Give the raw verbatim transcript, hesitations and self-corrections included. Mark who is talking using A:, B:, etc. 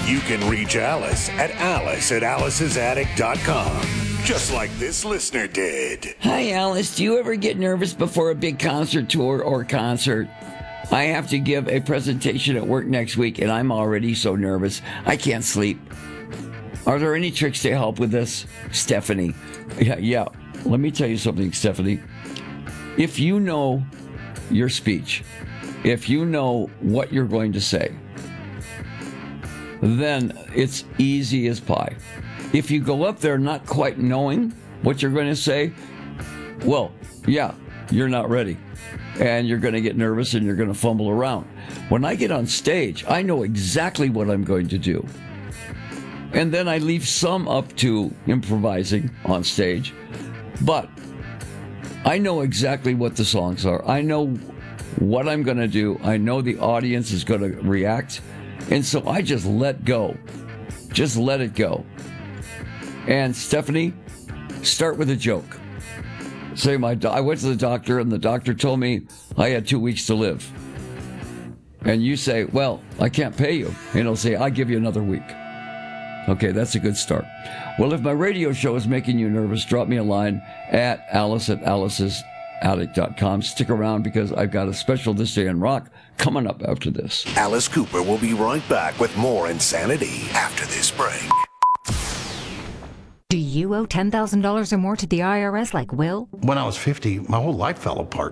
A: You can reach Alice at alice at alice's attic dot com, just like this listener did.
B: Hi, Alice. Do you ever get nervous before a big concert tour or concert? I have to give a presentation at work next week, and I'm already so nervous. I can't sleep. Are there any tricks to help with this? Stephanie. Yeah, yeah. Let me tell you something, Stephanie. If you know your speech, if you know what you're going to say, then it's easy as pie. If you go up there not quite knowing what you're going to say, well, yeah, you're not ready. And you're going to get nervous and you're going to fumble around. When I get on stage, I know exactly what I'm going to do. And then I leave some up to improvising on stage. But I know exactly what the songs are. I know what I'm going to do. I know the audience is going to react. And so I just let go. Just let it go. And Stephanie, start with a joke. Say, my do- I went to the doctor and the doctor told me I had two weeks to live. And you say, well, I can't pay you. And he'll say, I'll give you another week. Okay, that's a good start. Well, if my radio show is making you nervous, drop me a line at alice at alice's attic dot com. Stick around because I've got a special This Day in Rock coming up after this.
A: Alice Cooper will be right back with more insanity after this break.
C: Do you owe ten thousand dollars or more to the I R S like Will?
D: When I was fifty, my whole life fell apart.